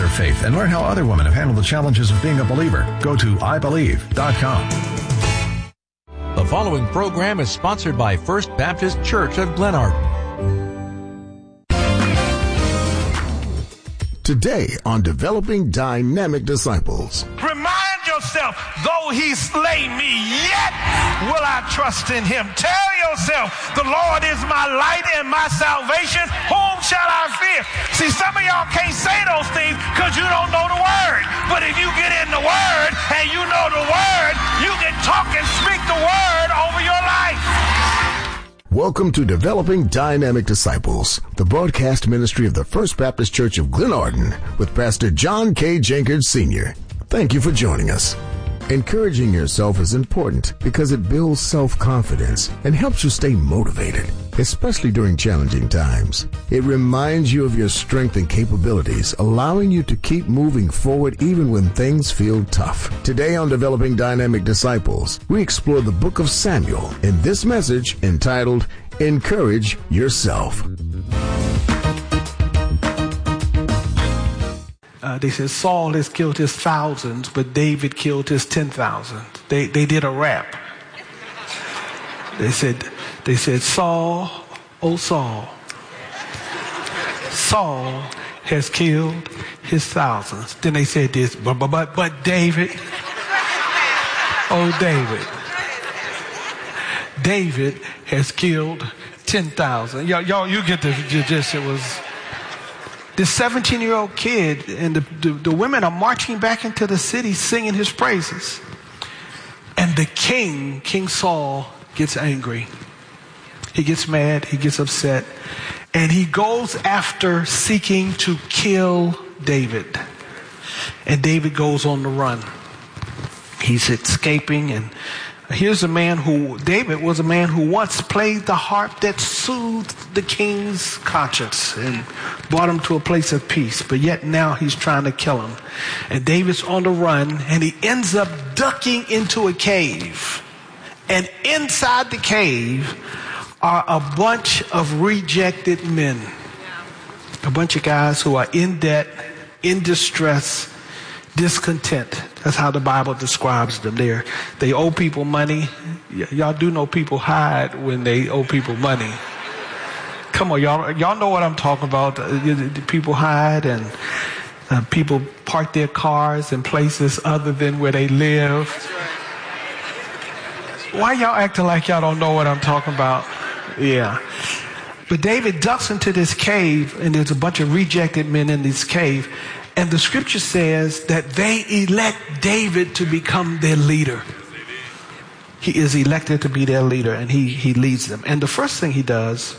your faith and learn how other women have handled the challenges of being a believer, go to ibelieve.com. The following program is sponsored by First Baptist Church of Glenarden. Today on Developing Dynamic Disciples. Remind yourself, though he slay me, yet will I trust in him. Tell yourself, the Lord is my light and my salvation. Whom shall I fear? See, some of y'all can't say those things because you don't know the word. But if you get in the word and you know the word, you can talk and speak the word over your life. Welcome to Developing Dynamic Disciples, the broadcast ministry of the First Baptist Church of Glenarden with Pastor John K. Jenkins Sr. Thank you for joining us. Encouraging yourself is important because it builds self-confidence and helps you stay motivated, especially during challenging times. It reminds you of your strength and capabilities, allowing you to keep moving forward even when things feel tough. Today on Developing Dynamic Disciples, we explore the book of Samuel in this message entitled, Encourage Yourself. They said Saul has killed his thousands, but David killed his 10,000. They did a rap. They said Saul, oh Saul, Saul has killed his thousands. Then they said this, but David, oh David has killed 10,000. Y'all, you get the gist. It was this 17-year-old kid, and the women are marching back into the city singing his praises. And the King Saul, gets angry. He gets mad, he gets upset, and he goes after seeking to kill David. And David goes on the run. He's escaping, and here's David was a man who once played the harp that soothed the king's conscience and brought him to a place of peace. But yet now he's trying to kill him. And David's on the run, and he ends up ducking into a cave. And inside the cave are a bunch of rejected men. A bunch of guys who are in debt, in distress, discontent. That's how the Bible describes them. They owe people money. Y'all do know people hide when they owe people money. Come on, y'all know what I'm talking about. People hide, and people park their cars in places other than where they live. Why y'all acting like y'all don't know what I'm talking about? Yeah. But David ducks into this cave, and there's a bunch of rejected men in this cave. And the scripture says that they elect David to become their leader. He is elected to be their leader, and he leads them. And the first thing he does,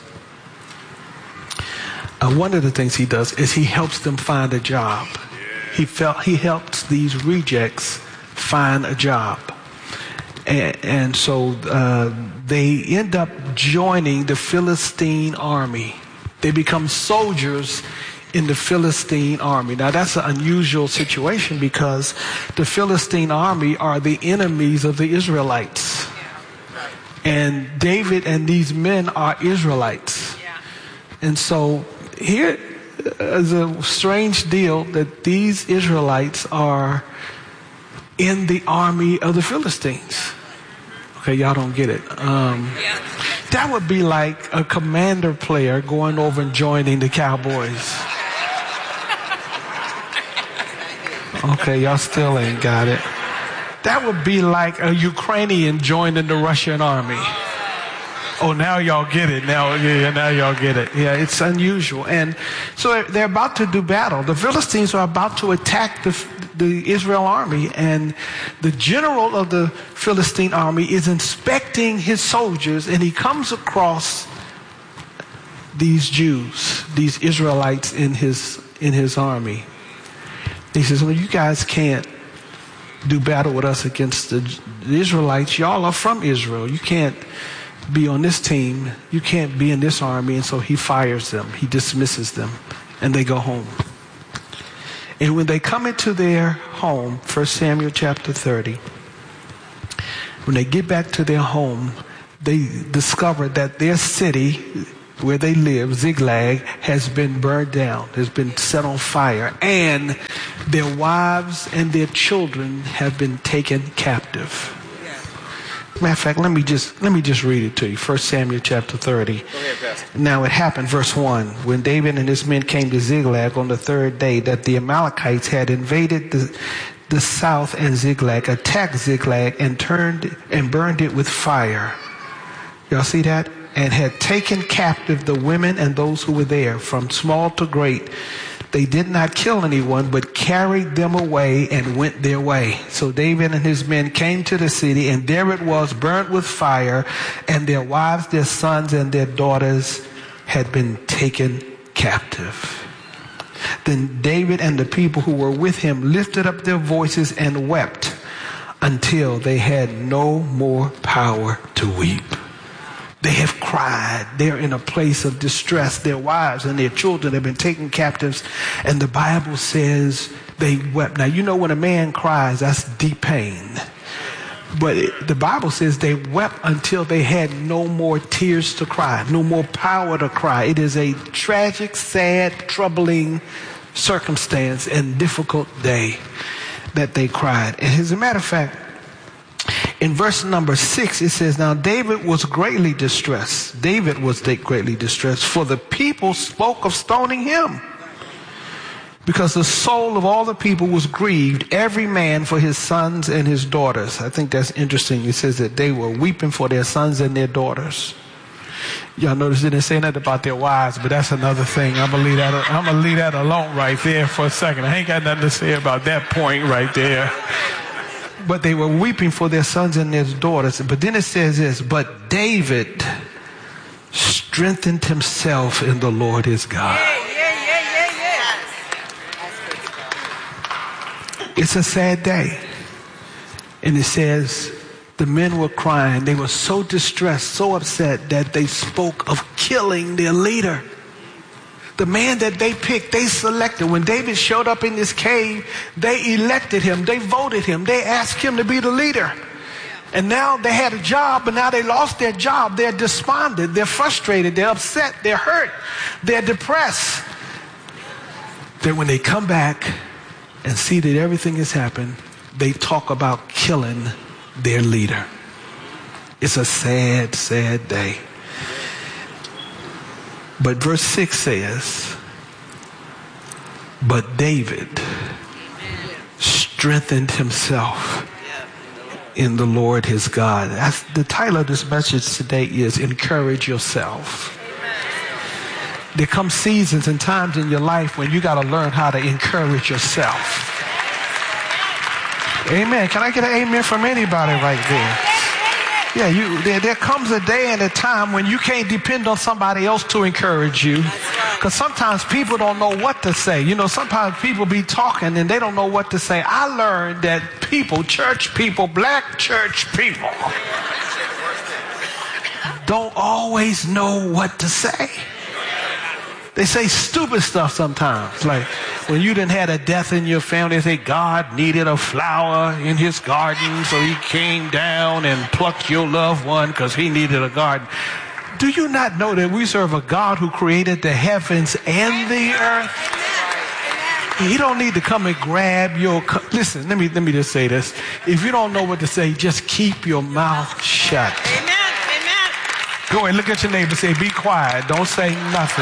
one of the things he does is he helps them find a job. He helps these rejects find a job. And so they end up joining the Philistine army. They become soldiers in the Philistine army. Now that's an unusual situation because the Philistine army are the enemies of the Israelites. And David and these men are Israelites. And so here is a strange deal that these Israelites are in the army of the Philistines. Okay, y'all don't get it. That would be like a Commander player going over and joining the Cowboys. Okay, y'all still ain't got it. That would be like a Ukrainian joining the Russian army. Oh, now y'all get it. Now y'all get it. Yeah, it's unusual. And so they're about to do battle. The Philistines are about to attack the Israel army, and the general of the Philistine army is inspecting his soldiers, and he comes across these Jews, these Israelites in his army. He says, well, you guys can't do battle with us against the Israelites. Y'all are from Israel. You can't be on this team. You can't be in this army. And so he fires them. He dismisses them, and they go home. And when they come into their home, 1 Samuel chapter 30, when they get back to their home, they discover that their city, where they live, Ziklag, has been burned down, has been set on fire, and their wives and their children have been taken captive. Matter of fact, let me just read it to you. 1 Samuel chapter 30. Go ahead, Pastor. Now it happened, verse 1, when David and his men came to Ziklag on the third day, that the Amalekites had invaded the south, and Ziklag attacked Ziklag and burned it with fire. Y'all see that? And had taken captive the women and those who were there, from small to great. They did not kill anyone, but carried them away and went their way. So David and his men came to the city, and there it was, burnt with fire, and their wives, their sons, and their daughters had been taken captive. Then David and the people who were with him lifted up their voices and wept until they had no more power to weep. They have cried. They're in a place of distress. Their wives and their children have been taken captives. And the Bible says they wept. Now, you know when a man cries, that's deep pain. But the Bible says they wept until they had no more tears to cry, no more power to cry. It is a tragic, sad, troubling circumstance and difficult day that they cried. And as a matter of fact, in verse number 6, it says, now David was greatly distressed. David was greatly distressed, for the people spoke of stoning him, because the soul of all the people was grieved, every man for his sons and his daughters. I think that's interesting. It says that they were weeping for their sons and their daughters. Y'all notice it didn't say nothing about their wives, but that's another thing. I'm gonna leave that alone right there for a second. I ain't got nothing to say about that point right there. But they were weeping for their sons and their daughters. But then it says this, but David strengthened himself in the Lord his God. It's a sad day. And it says the men were crying. They were so distressed, so upset that they spoke of killing their leader. The man that they picked, they selected. When David showed up in this cave, they elected him. They voted him. They asked him to be the leader. And now they had a job, but now they lost their job. They're despondent. They're frustrated. They're upset. They're hurt. They're depressed. Then when they come back and see that everything has happened, they talk about killing their leader. It's a sad, sad day. But verse 6 says, but David strengthened himself in the Lord his God. That's the title of this message today is Encourage Yourself. There come seasons and times in your life when you got to learn how to encourage yourself. Amen. Can I get an amen from anybody right there? Yeah, there comes a day and a time when you can't depend on somebody else to encourage you. Because sometimes people don't know what to say. You know, sometimes people be talking and they don't know what to say. I learned that people, church people, black church people, don't always know what to say. They say stupid stuff sometimes. Like when you done had a death in your family, they say God needed a flower in his garden, so he came down and plucked your loved one because he needed a garden. Do you not know that we serve a God who created the heavens and the earth? He don't need to come and grab your... Listen, let me just say this. If you don't know what to say, just keep your mouth shut. Amen. Amen. Go ahead, look at your neighbor, say, be quiet. Don't say nothing.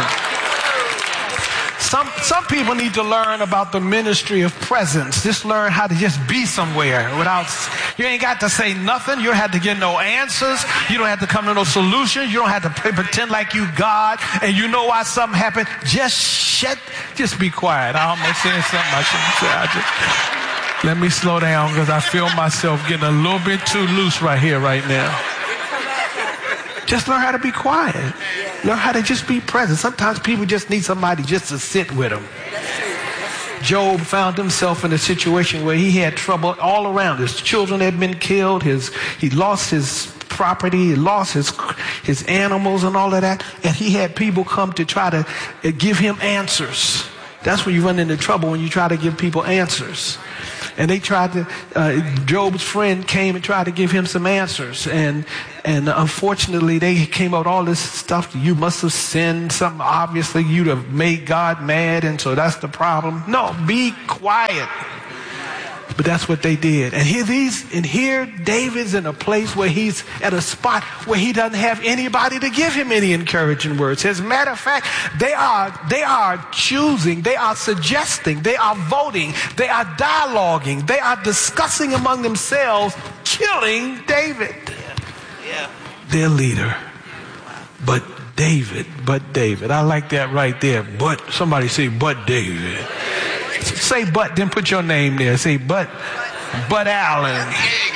Some people need to learn about the ministry of presence. Just learn how to just be somewhere without, you ain't got to say nothing. You don't have to get no answers. You don't have to come to no solution. You don't have to pretend like you God and you know why something happened. Just be quiet. I almost said something I shouldn't say. Let me slow down because I feel myself getting a little bit too loose right here, right now. Just learn how to be quiet. Learn how to just be present. Sometimes people just need somebody just to sit with them. Job found himself in a situation where he had trouble all around. His children had been killed. He lost his property. He lost his animals and all of that. And he had people come to try to give him answers. That's when you run into trouble, when you try to give people answers. And they tried to, Job's friend came and tried to give him some answers. And unfortunately, they came out with all this stuff. You must have sinned something. Obviously, you'd have made God mad, and so that's the problem. No, be quiet. But that's what they did. And here David's in a place where he's at a spot where he doesn't have anybody to give him any encouraging words. As a matter of fact, they are choosing, they are suggesting, they are voting, they are dialoguing, they are discussing among themselves killing David. Yeah. Their leader. But David. I like that right there. But, somebody say, but David. Say but, then put your name there. Say but Allen.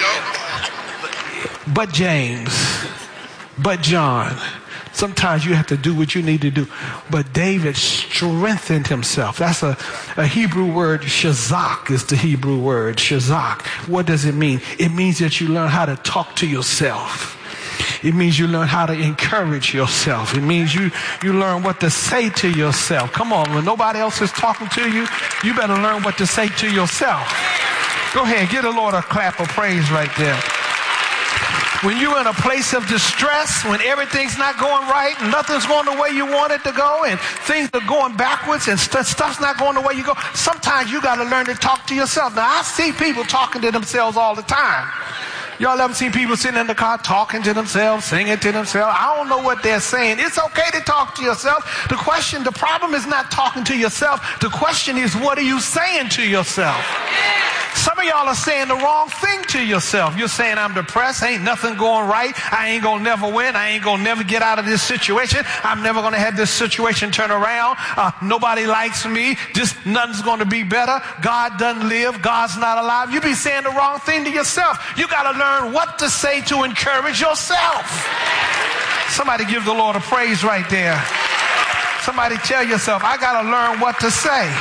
But James. But John. Sometimes you have to do what you need to do. But David strengthened himself. That's a Hebrew word. Shazak is the Hebrew word. Shazak. What does it mean? It means that you learn how to talk to yourself. It means you learn how to encourage yourself. It means you learn what to say to yourself. Come on, when nobody else is talking to you, you better learn what to say to yourself. Go ahead, give the Lord a clap of praise right there. When you're in a place of distress, when everything's not going right, and nothing's going the way you want it to go, and things are going backwards, and stuff's not going the way you go, sometimes you got to learn to talk to yourself. Now, I see people talking to themselves all the time. Y'all ever seen people sitting in the car talking to themselves, singing to themselves? I don't know what they're saying. It's okay to talk to yourself. The problem is not talking to yourself. The question is, what are you saying to yourself? Some of y'all are saying the wrong thing to yourself. You're saying, I'm depressed. Ain't nothing going right. I ain't going to never win. I ain't going to never get out of this situation. I'm never going to have this situation turn around. Nobody likes me. Just nothing's going to be better. God doesn't live. God's not alive. You be saying the wrong thing to yourself. You got to learn what to say to encourage yourself. Somebody give the Lord a praise right there. Somebody tell yourself, I got to learn what to say.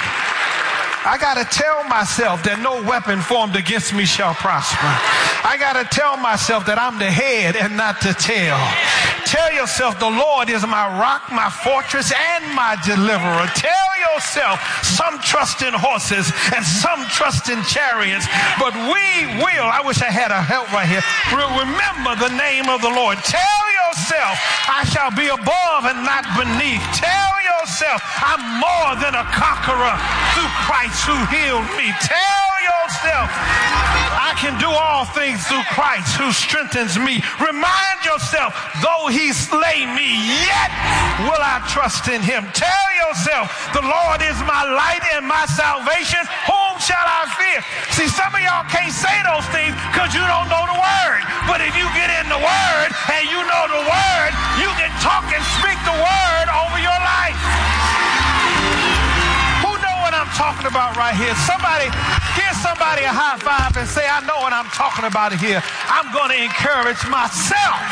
I got to tell myself that no weapon formed against me shall prosper. I got to tell myself that I'm the head and not the tail. Tell yourself the Lord is my rock, my fortress, and my deliverer. Tell yourself some trust in horses and some trust in chariots, but we will, I wish I had a help right here, remember the name of the Lord. Tell yourself I shall be above and not beneath. Tell yourself I'm more than a conqueror through Christ who healed me. Tell yourself I can do all things through Christ who strengthens me. Remind yourself, though he slay me, yet will I trust in him. Tell yourself, the Lord is my light and my salvation. Whom shall I fear? See, some of y'all can't say those things because you don't know the word. But if you get in the word and you know the word, you can talk and speak the word over your life. I'm talking about right here. Somebody, give somebody a high five and say, I know what I'm talking about here. I'm going to encourage myself.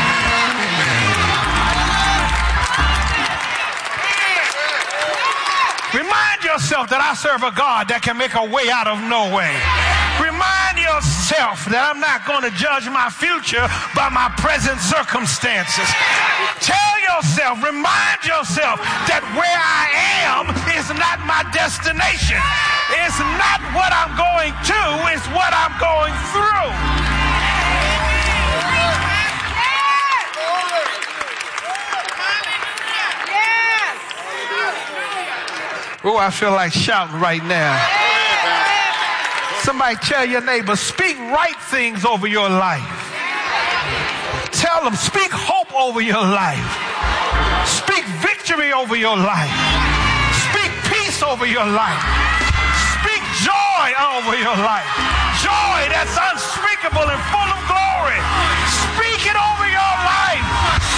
Remind yourself that I serve a God that can make a way out of no way. Remind yourself that I'm not going to judge my future by my present circumstances. Tell yourself, remind yourself that where I am is not my destination. It's not what I'm going to, it's what I'm going through. Oh, I feel like shouting right now. Somebody tell your neighbor, speak right things over your life. Tell them, speak hope over your life. Speak victory over your life. Speak peace over your life. Speak joy over your life. Joy that's unspeakable and full of glory. Speak it over your life.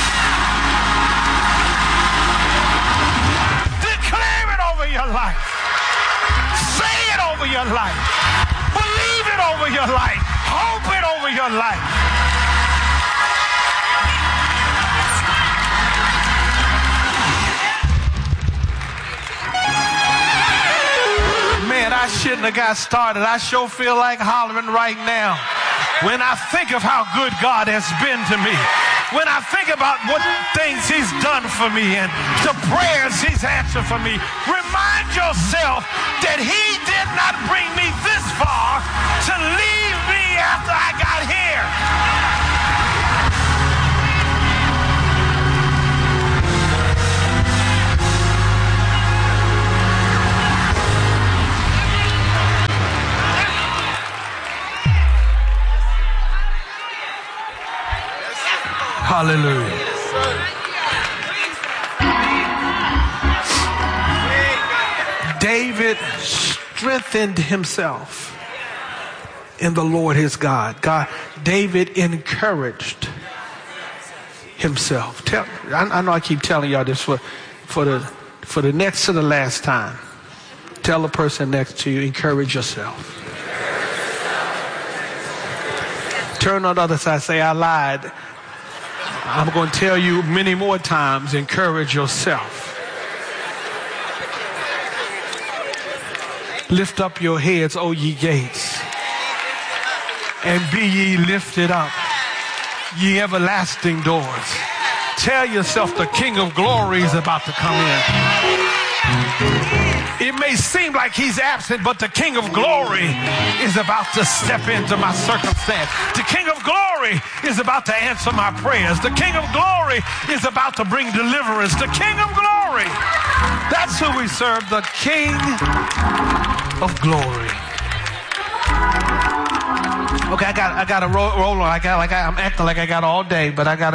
Declare it over your life. Say it over your life. Believe it over your life. Hope it over your life. Man, I shouldn't have got started. I sure feel like hollering right now. When I think of how good God has been to me, when I think about what things he's done for me and the prayers he's answered for me, remind yourself that he did not bring me this far Hallelujah. David strengthened himself in the Lord his God. David encouraged himself. I know I keep telling y'all this for the next to the last time. Tell the person next to you, encourage yourself. Turn on the other side, say, I lied. I'm going to tell you many more times, encourage yourself. Lift up your heads, O ye gates, and be ye lifted up, ye everlasting doors. Tell yourself the King of Glory is about to come in. It may seem like he's absent, but the King of Glory is about to step into my circumstance. The King of Glory is about to answer my prayers. The King of Glory is about to bring deliverance. The King of Glory. That's who we serve, the King of Glory. Okay, I got to roll on. I'm acting like I got all day, but I got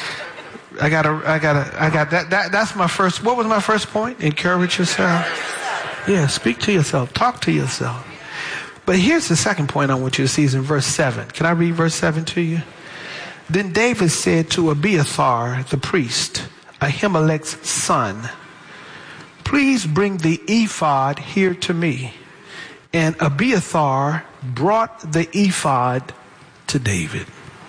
that. That's my first. What was my first point? Encourage yourself. Yeah, speak to yourself. Talk to yourself. But here's the second point I want you to see is in verse 7. Can I read verse 7 to you? Then David said to Abiathar, the priest, Ahimelech's son, please bring the ephod here to me. And Abiathar brought the ephod to David.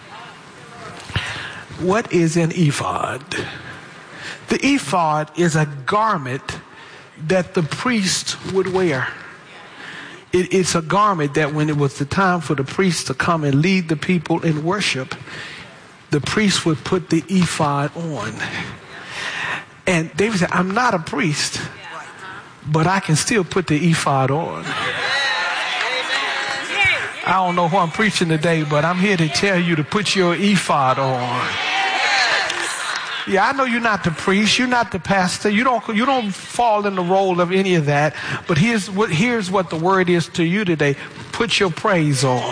What is an ephod? The ephod is a garment that the priest would wear. It's a garment that when it was the time for the priest to come and lead the people in worship, the priest would put the ephod on. And David said, I'm not a priest, but I can still put the ephod on. I don't know who I'm preaching today, but I'm here to tell you to put your ephod on. Yeah, I know you're not the priest, you're not the pastor, you don't fall in the role of any of that. But here's what the word is to you today. Put your praise on.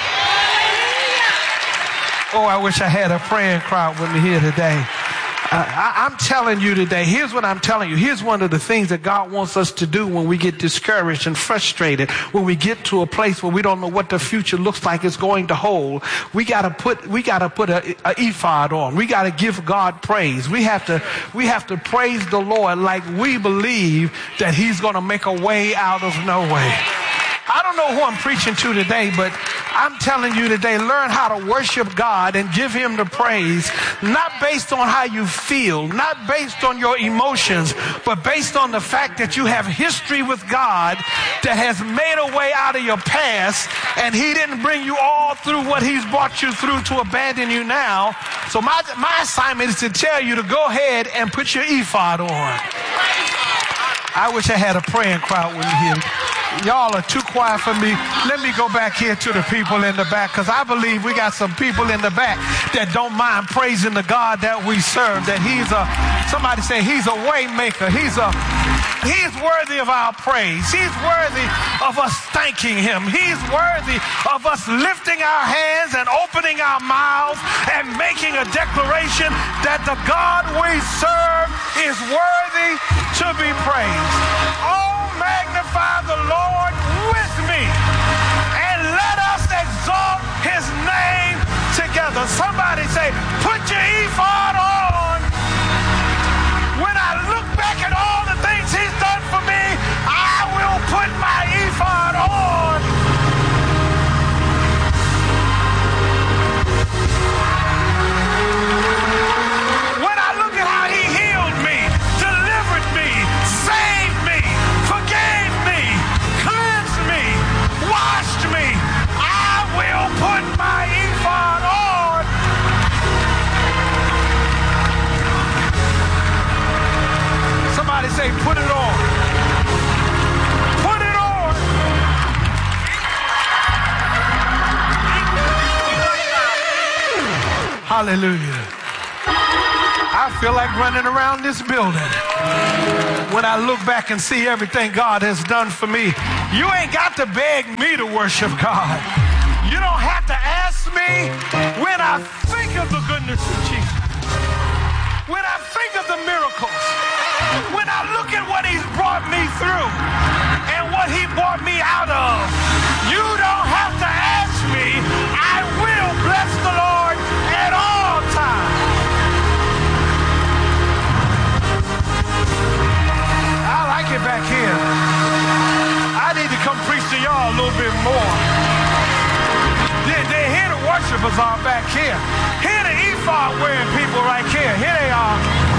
Oh, I wish I had a praying crowd with me here today. I'm telling you today, here's what I'm telling you. Here's one of the things that God wants us to do when we get discouraged and frustrated, when we get to a place where we don't know what the future looks like it's going to hold. We got to put a ephod on. We got to give God praise. We have to praise the Lord like we believe that he's going to make a way out of no way. I don't know who I'm preaching to today, but I'm telling you today, learn how to worship God and give him the praise, not based on how you feel, not based on your emotions, but based on the fact that you have history with God that has made a way out of your past, and he didn't bring you all through what he's brought you through to abandon you now. So my assignment is to tell you to go ahead and put your ephod on. I wish I had a praying crowd with me here. Y'all are too quiet for me. Let me go back here to the people in the back, because I believe we got some people in the back that don't mind praising the God that we serve, that somebody say he's a way maker. He's worthy of our praise. He's worthy of us thanking him. He's worthy of us lifting our hands and opening our mouths and making a declaration that the God we serve is worthy to be praised. Oh, magnify the Lord with me, and let us exalt his name together. Somebody say, put your ephod on. When I look back at all the things he's done for me, I will put my ephod on. When I look at how he healed me, delivered me, saved me, forgave me, cleansed me, washed me, I will put my ephod on. Somebody say, put it on. Put it on. Hallelujah. I feel like running around this building when I look back and see everything God has done for me. You ain't got to beg me to worship God. You don't have to ask me. When I think of the goodness of Jesus, When I think of the miracles, when I look at what he's brought me through and what he brought me out of, you don't have to ask me. I will bless the Lord at all times. I like it back here. I need to come preach to y'all a little bit more. They hear the worshipers are back here. Here the ephod wearing people right here. Here they are.